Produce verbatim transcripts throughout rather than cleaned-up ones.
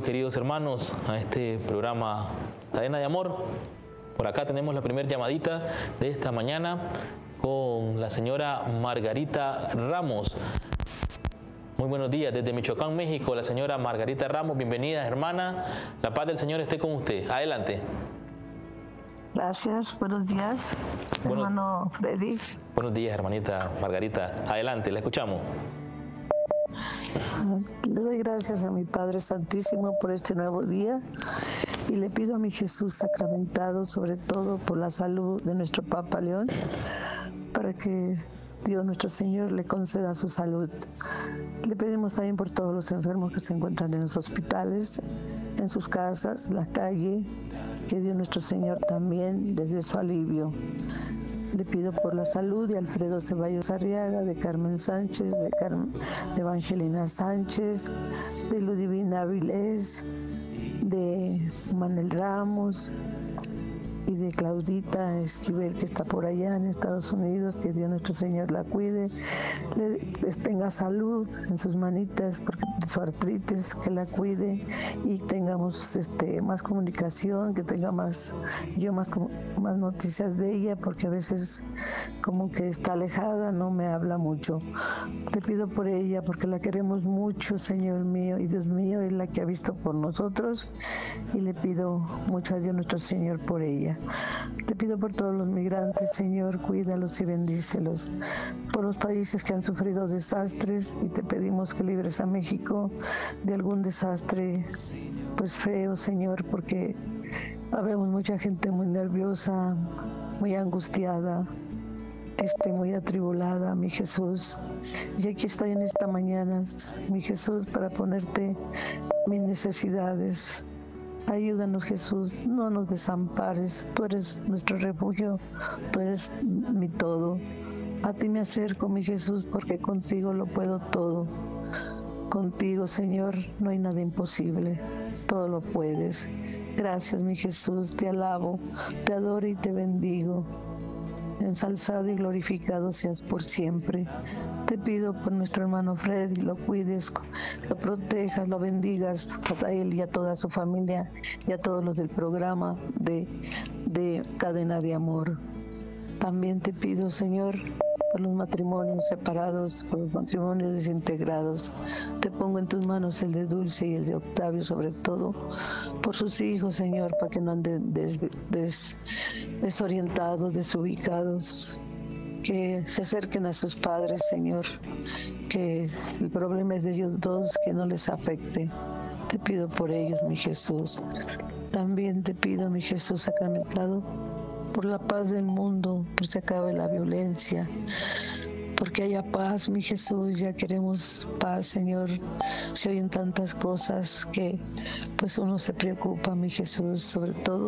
queridos hermanos, a este programa Cadena de Amor. Por acá tenemos la primera llamadita de esta mañana con la señora Margarita Ramos. Muy buenos días, desde Michoacán, México, la señora Margarita Ramos. Bienvenida, hermana. La paz del Señor esté con usted. Adelante. Gracias, buenos días, bueno, hermano Freddy. Buenos días, hermanita Margarita. Adelante, la escuchamos. Le doy gracias a mi Padre Santísimo por este nuevo día y le pido a mi Jesús sacramentado, sobre todo por la salud de nuestro Papa León, para que Dios nuestro Señor le conceda su salud. Le pedimos también por todos los enfermos que se encuentran en los hospitales, en sus casas, en la calle, que Dios nuestro Señor también les dé su alivio. Le pido por la salud de Alfredo Ceballos Arriaga, de Carmen Sánchez, de, Carmen, de Evangelina Sánchez, de Ludivina Avilés, de Manuel Ramos y de Claudita Esquivel, que está por allá en Estados Unidos. Que Dios nuestro Señor la cuide, le, les tenga salud en sus manitas, porque de su artritis, que la cuide y tengamos este, más comunicación, que tenga más, yo más, más noticias de ella, porque a veces como que está alejada, no me habla mucho. Le pido por ella, porque la queremos mucho, Señor mío y Dios mío, es la que ha visto por nosotros, y le pido mucho a Dios nuestro Señor por ella. Te pido por todos los migrantes, Señor, cuídalos y bendícelos. Por los países que han sufrido desastres, y te pedimos que libres a México de algún desastre pues feo, Señor, porque habemos mucha gente muy nerviosa, muy angustiada, este, muy atribulada, mi Jesús. Y aquí estoy en esta mañana, mi Jesús, para ponerte mis necesidades. Ayúdanos, Jesús, no nos desampares, tú eres nuestro refugio, tú eres mi todo. A ti me acerco, mi Jesús, porque contigo lo puedo todo. Contigo, Señor, no hay nada imposible, todo lo puedes. Gracias, mi Jesús, te alabo, te adoro y te bendigo. Ensalzado y glorificado seas por siempre. Te pido por nuestro hermano Freddy, lo cuides, lo protejas, lo bendigas a él y a toda su familia y a todos los del programa de, de Cadena de Amor. También te pido, Señor, por los matrimonios separados, por los matrimonios desintegrados. Te pongo en tus manos el de Dulce y el de Octavio, sobre todo por sus hijos, Señor, para que no anden des, des, desorientados, desubicados, que se acerquen a sus padres, Señor, que el problema es de ellos dos, que no les afecte. Te pido por ellos, mi Jesús. También te pido, mi Jesús sacramentado, por la paz del mundo, por se acabe la violencia, porque haya paz, mi Jesús. Ya queremos paz, Señor. Se oyen tantas cosas que pues uno se preocupa, mi Jesús. Sobre todo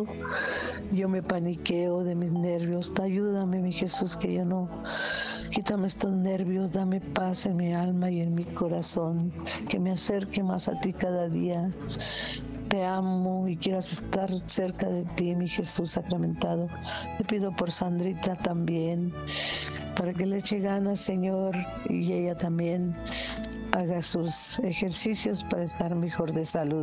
yo me paniqueo de mis nervios. Ayúdame, mi Jesús, que yo no... Quítame estos nervios, dame paz en mi alma y en mi corazón, que me acerque más a ti cada día. Te amo y quiero estar cerca de ti, mi Jesús sacramentado. Te pido por Sandrita también, para que le eche ganas, Señor, y ella también haga sus ejercicios para estar mejor de salud.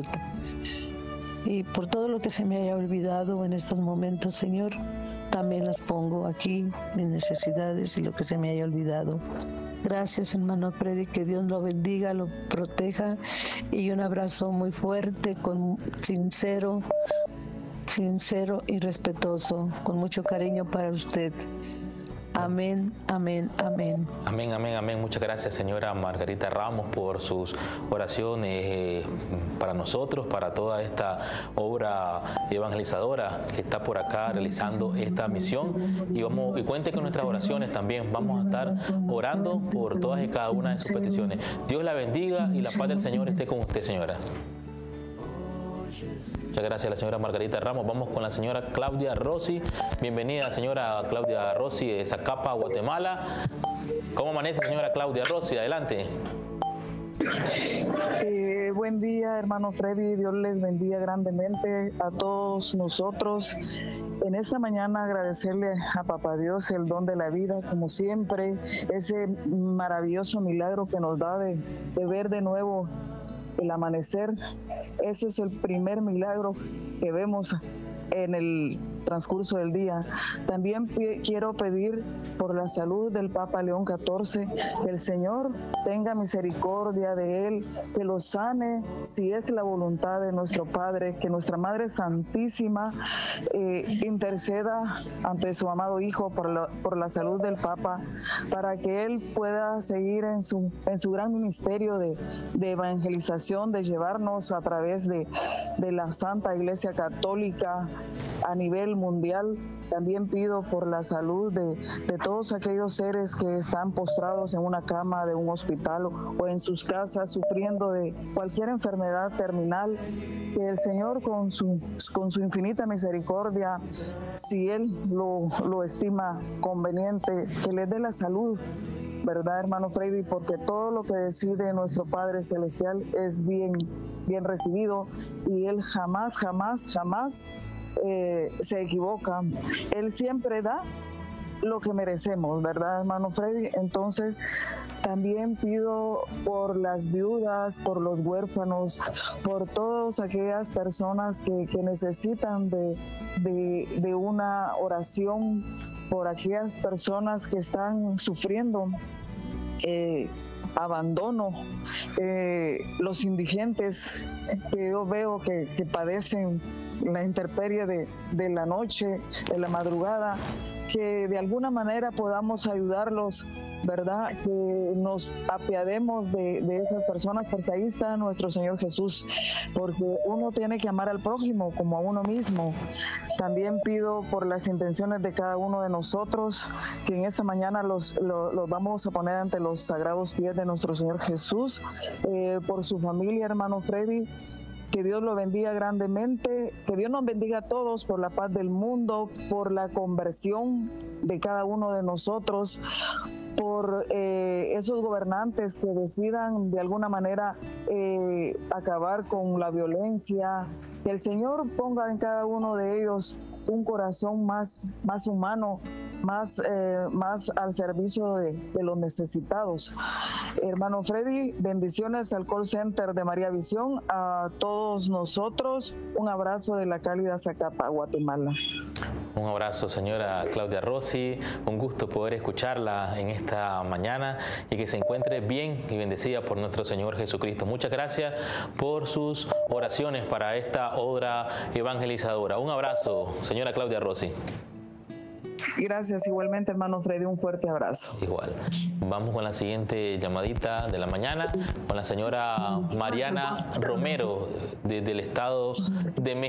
Y por todo lo que se me haya olvidado en estos momentos, Señor, también las pongo aquí, mis necesidades y lo que se me haya olvidado. Gracias, hermano Freddy, que Dios lo bendiga, lo proteja, y un abrazo muy fuerte, con sincero, sincero y respetuoso, con mucho cariño para usted. Amén, amén, amén. Amén, amén, amén. Muchas gracias, señora Margarita Ramos, por sus oraciones eh, para nosotros, para toda esta obra evangelizadora que está por acá realizando esta misión. Y vamos, y cuente con nuestras oraciones también. Vamos a estar orando por todas y cada una de sus peticiones. Dios la bendiga y la paz del Señor esté con usted, señora. Muchas gracias a la señora Margarita Ramos. Vamos con la señora Claudia Rossi. Bienvenida, señora Claudia Rossi de Zacapa, Guatemala. ¿Cómo amanece, señora Claudia Rossi? Adelante. Eh, buen día, hermano Freddy. Dios les bendiga grandemente a todos nosotros. En esta mañana agradecerle a Papá Dios el don de la vida, como siempre, ese maravilloso milagro que nos da de, de ver de nuevo el amanecer. Ese es el primer milagro que vemos en el transcurso del día. También quiero pedir por la salud del Papa León catorce, que el Señor tenga misericordia de él, que lo sane si es la voluntad de nuestro Padre, que nuestra Madre Santísima eh, interceda ante su amado Hijo por la, por la salud del Papa, para que él pueda seguir en su, en su gran ministerio de, de evangelización, de llevarnos a través de, de la Santa Iglesia Católica a nivel mundial. También pido por la salud de, de todos aquellos seres que están postrados en una cama de un hospital o en sus casas sufriendo de cualquier enfermedad terminal, que el Señor con su, con su infinita misericordia, si Él lo, lo estima conveniente, que les dé la salud, ¿verdad, hermano Freddy? Porque todo lo que decide nuestro Padre Celestial es bien, bien recibido, y Él jamás, jamás, jamás Eh, se equivoca. Él siempre da lo que merecemos, ¿verdad, hermano Freddy? Entonces, también pido por las viudas, por los huérfanos, por todas aquellas personas que, que necesitan de, de, de una oración, por aquellas personas que están sufriendo eh, abandono, eh, los indigentes que yo veo que, que padecen la intemperie de, de la noche, de la madrugada, que de alguna manera podamos ayudarlos, ¿verdad? Que nos apiademos de, de esas personas, porque ahí está nuestro Señor Jesús, porque uno tiene que amar al prójimo como a uno mismo. También pido por las intenciones de cada uno de nosotros, que en esta mañana los, los, los vamos a poner ante los sagrados pies de nuestro Señor Jesús, eh, por su familia, hermano Freddy. Que Dios lo bendiga grandemente, que Dios nos bendiga a todos por la paz del mundo, por la conversión de cada uno de nosotros, por eh, esos gobernantes que decidan de alguna manera eh, acabar con la violencia, que el Señor ponga en cada uno de ellos un corazón más, más humano, más, eh, más al servicio de, de los necesitados. Hermano Freddy, bendiciones al call center de María Visión, a todos nosotros, un abrazo de la cálida Zacapa, Guatemala. Un abrazo, señora Claudia Rossi, un gusto poder escucharla en esta mañana y que se encuentre bien y bendecida por nuestro Señor Jesucristo. Muchas gracias por sus oraciones para esta obra evangelizadora. Un abrazo, señora Claudia Rossi. Gracias, igualmente, hermano Freddy, un fuerte abrazo. Igual. Vamos con la siguiente llamadita de la mañana, con la señora Mariana Romero, desde el Estado de México.